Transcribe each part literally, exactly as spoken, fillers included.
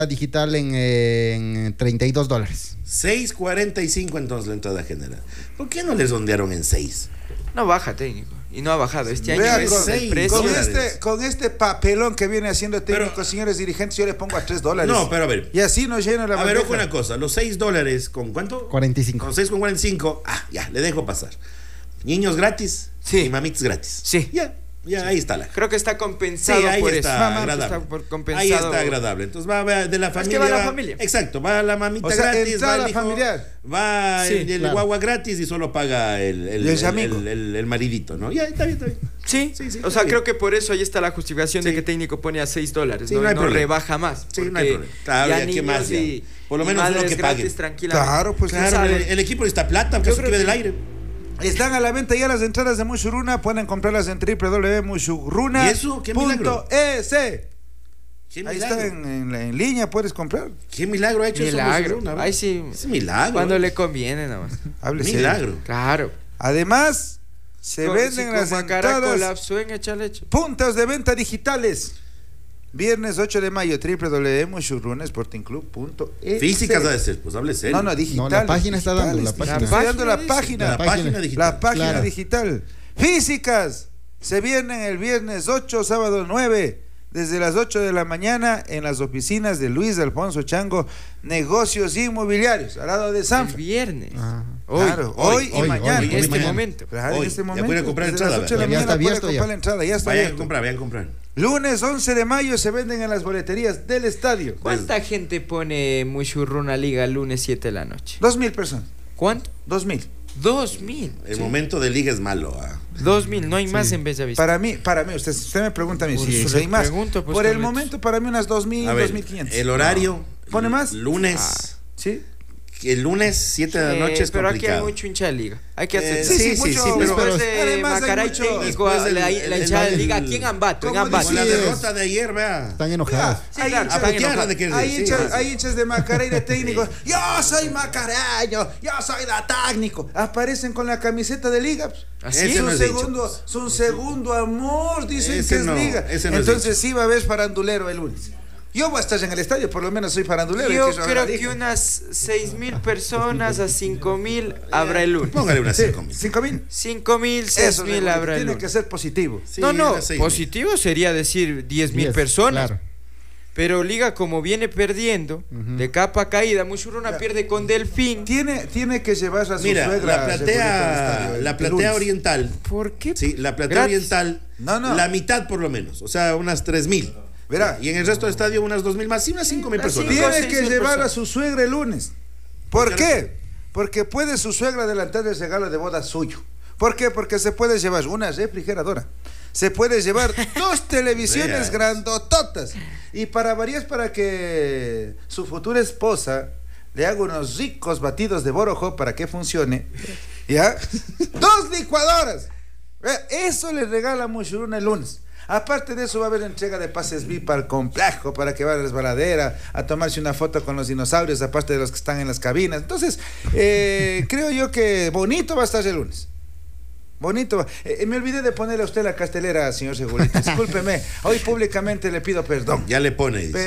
digital en, eh, en treinta y dos dólares. seis cuarenta y cinco entonces la entrada general. ¿Por qué no les rondearon en seis? No baja, técnico. Y no ha bajado. Este año Vean, es con, el precio. con, este, con este papelón que viene haciendo técnico, pero, señores dirigentes, yo le pongo a tres dólares. No, pero a ver. Y así nos llena la A bandeja. ver, ojo una cosa. Los seis dólares, ¿con cuánto? cuarenta y cinco. Con seis con cuarenta y cinco. Ah, ya, le dejo pasar. Niños gratis. Sí. Y mamitas gratis. Sí. Ya, ya, ahí está la. Creo que está compensado Sí, ahí por está eso. agradable. Está por compensado. Ahí está agradable. Entonces va de la familia. Es que va la va, familia. Exacto, va la mamita O sea, gratis, va el entrada hijo, familiar. va Sí, el, el claro. guagua gratis y solo paga el, el, Y el el, amigo. el, el- el maridito, ¿no? Ya, está bien, está bien. Sí, Sí, sí, o está sea, bien. creo que por eso ahí está la justificación de Sí. que técnico pone a seis dólares, Sí, no, no hay no problema. rebaja más. Sí, no hay porque problema. Claro, ya ya, ¿qué niños más, ya? y, Por lo y menos uno madres que gratis pague. tranquilamente. Claro, pues Claro, sabe. el, el equipo está plata, aunque Yo se creo quede que- del aire. Están a la venta ya las entradas de Mushuruna. Pueden comprarlas en doble u doble u doble u punto mushuruna ¿Y eso? ¿Qué milagro? punto es. ¿Qué Ahí milagro? está en, en, la- en línea, puedes comprar. ¿Qué milagro ha hecho Milagro. eso? Ahí sí. Es milagro. Cuando ¿eh? le conviene nomás. Hable serio. Milagro. Claro. Además, se Co- venden si las como a Caracol entradas. colapsó en echa leche. Puntos de venta digitales. Viernes ocho de mayo, doble u doble u doble u punto mushuruna sporting club punto es. Físicas ha de ser, pues hable serio. No, no, digitales. No, la página está dando, digitales, la página. Estoy La dando la página página. La página digital. La página Claro. digital. Físicas. Se vienen el viernes ocho, sábado nueve. Desde las ocho de la mañana en las oficinas de Luis Alfonso Chango, negocios inmobiliarios, al lado de El Sanfa. viernes. Ah. Hoy. Claro, hoy, y hoy, mañana. hoy, en este mañana. momento. Claro, Hoy. en este Ya momento. pueden comprar desde entrada, las ocho de la ya mañana está pueden abierto comprar ya. la entrada, ya está Vayan a abierto. comprar, vayan a comprar. Lunes once de mayo se venden en las boleterías del estadio. ¿Cuánta gente pone Mushuruna Liga el lunes siete de la noche? Dos mil personas. ¿Cuánto? Dos mil. Dos mil. El momento de liga es malo. ah. Dos mil, no hay más en Bellavista. Para mí, para mí, usted, usted me pregunta a mí Por si, eso si le hay más. pregunto, pues, Por el Carlitos. momento, para mí unas dos mil, A ver, dos mil quinientos. el horario. ¿Pone más? Lunes. ¿Sí? El lunes siete de la Eh, noche es pero aquí hay complicado. mucho hincha de liga. Hay que Eh, hacer. sí, sí, sí, sí, pero- después pero- de además hay Macaray mucho- técnico, después del- la, el- la el- hinchada de el- liga aquí en Ambato, en ¿cómo Ambato. Con la Sí, derrota de ayer, vea. Están enojados. Sí, Hay claro, hinchas- están putear, enojados. de que- Hay sí, hinchas, sí. hay hinchas de Macarey de técnico. Yo soy macareño, yo soy de técnico. Aparecen con la camiseta de liga. ¿Así? Es Ese su no es segundo, hincha. su segundo amor, dicen Ese que es no, liga. ese no es Entonces hincha. sí va a haber farandulero el lunes. Yo voy a estar en el estadio, por lo menos soy farandulero. Yo y quiero ver creo la que liga. unas seis mil personas a cinco mil habrá el lunes. Póngale unas Sí, cinco mil. cinco mil. Cinco mil, seis Eso mil Regulito, habrá el tiene lunes. que ser positivo. Sí, No, no, unas seis mil. positivo sería decir diez mil Diez, personas. claro. Pero Liga, como viene perdiendo, de capa caída, Mushuruna pierde con Delfín. Tiene, tiene que llevar a su Mira, suegra. la Regulito, al platea, estadio el- la el platea lunes. oriental. ¿Por qué? Sí, la platea Gratis. oriental. No, no. La mitad por lo menos. O sea, unas tres mil. Verá. Y en el resto del estadio unas dos mil más. Sí, unas cinco mil las personas. cinco, Tiene seis que mil llevar a personas. su suegra el lunes. ¿Por ¿Por qué? qué? Porque puede su suegra adelantar el regalo de boda suyo. ¿Por qué? Porque se puede llevar una refrigeradora. Se puede llevar dos televisiones Veas. grandototas. Y para varias, para que su futura esposa le haga unos ricos batidos de borojo para que funcione. ¿Ya? ¡Dos licuadoras! Vea, eso le regala Mushuruna el lunes. Aparte de eso va a haber entrega de pases V I P al complejo para que vaya a la resbaladera a tomarse una foto con los dinosaurios, aparte de los que están en las cabinas. Entonces, eh, creo yo que bonito va a estar el lunes. Bonito. va. Eh, me olvidé de ponerle a usted la castelera, señor Segurito. Discúlpeme. Hoy públicamente le pido perdón. Ya le pone. dice.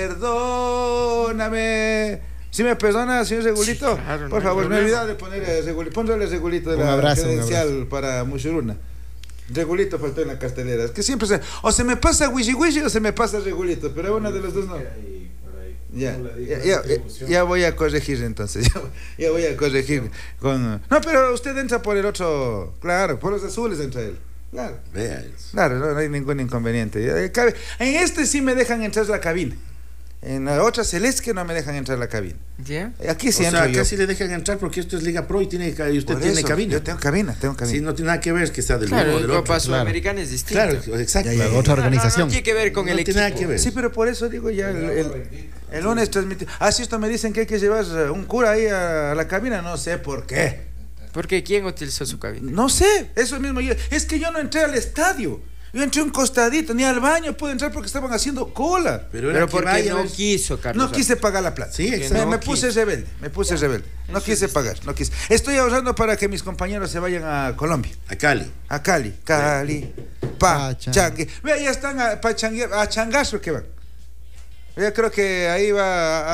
Perdóname. ¿Sí me perdona, señor Segurito? Sí, claro, no Por hay favor, me problema. olvidé de poner a Segurito. Póngale Segurito de Un la abrazo, un credencial para Mushuruna. Regulito faltó en la castelera. Es que siempre se... O se me pasa Wishy Wishy o se me pasa Regulito. Pero una de los dos no. Ya, ya, ya, ya, ya voy a corregir entonces. Ya, ya voy a corregir con... No, pero usted entra por el otro... Claro, por los azules entra él. Claro. Vea eso. Claro, no, no hay ningún inconveniente. Ya, cabe- En este sí me dejan entrar a la cabina. En la otra celeste que no me dejan entrar a la cabina. ¿Ya? Aquí O sí sea, entro yo. casi le dejan entrar porque esto es Liga Pro y, tiene, y usted Por tiene eso, cabina. Yo tengo cabina, tengo cabina. Sí, no tiene nada que ver que sea del Claro, uno o el del Copa otro. Sudamericana es distinto. Claro, exacto. Ya, ya, ya. Otra No, no, organización. No, tiene que ver con No el tiene equipo. nada que ver. Sí, pero por eso digo ya, el, el, el lunes transmitir. Ah, si esto me dicen que hay que llevar eh, un cura ahí a, a la cabina, no sé por qué. Porque ¿quién utilizó su cabina? No sé, eso mismo. Yo, es que yo no entré al estadio. Yo entré un costadito, ni al baño pude entrar porque estaban haciendo cola. Pero, era Pero que porque vaya a no ver- quiso, Carlos. No quise pagar la plata. Sí, me, exacto. me No puse quiso. rebelde, me puse rebelde. No Eso quise es pagar, no quise. Estoy ahorrando para que mis compañeros se vayan a Colombia, A Cali. a Cali, Cali, Pachang. Pachangue. Vea, ya están a Pachangue, a Changazo que van. Yo creo que ahí va